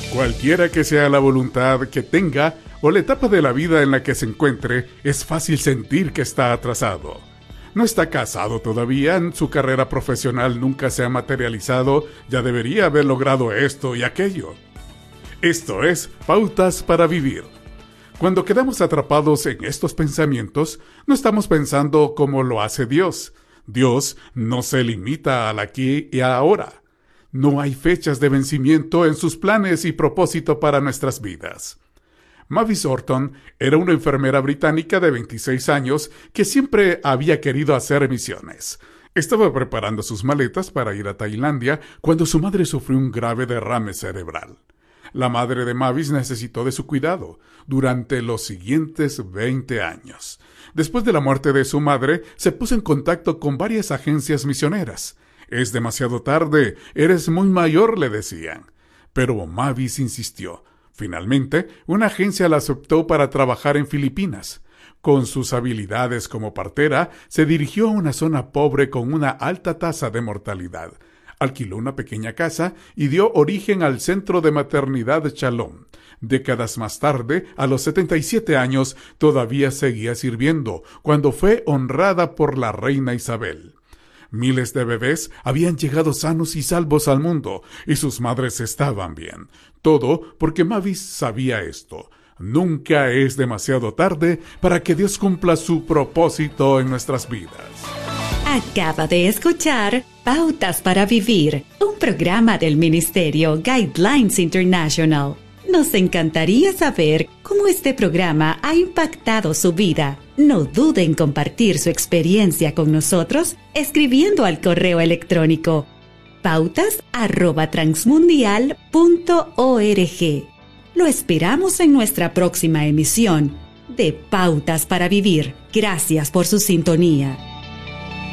Cualquiera que sea la voluntad que tenga o la etapa de la vida en la que se encuentre, es fácil sentir que está atrasado. No está casado todavía, su carrera profesional nunca se ha materializado, ya debería haber logrado esto y aquello. Esto es Pautas para Vivir. Cuando quedamos atrapados en estos pensamientos, no estamos pensando como lo hace Dios. Dios no se limita al aquí y ahora. No hay fechas de vencimiento en sus planes y propósito para nuestras vidas. Mavis Orton era una enfermera británica de 26 años que siempre había querido hacer misiones. Estaba preparando sus maletas para ir a Tailandia cuando su madre sufrió un grave derrame cerebral. La madre de Mavis necesitó de su cuidado durante los siguientes 20 años. Después de la muerte de su madre, se puso en contacto con varias agencias misioneras. «Es demasiado tarde, eres muy mayor», le decían. Pero Mavis insistió. Finalmente, una agencia la aceptó para trabajar en Filipinas. Con sus habilidades como partera, se dirigió a una zona pobre con una alta tasa de mortalidad. Alquiló una pequeña casa y dio origen al Centro de Maternidad Shalom. Décadas más tarde, a los 77 años, todavía seguía sirviendo, cuando fue honrada por la reina Isabel. Miles de bebés habían llegado sanos y salvos al mundo, y sus madres estaban bien. Todo porque Mavis sabía esto. Nunca es demasiado tarde para que Dios cumpla su propósito en nuestras vidas. Acaba de escuchar Pautas para Vivir, un programa del Ministerio Guidelines International. Nos encantaría saber cómo este programa ha impactado su vida. No dude en compartir su experiencia con nosotros escribiendo al correo electrónico pautas@transmundial.org. Lo esperamos en nuestra próxima emisión de Pautas para Vivir. Gracias por su sintonía.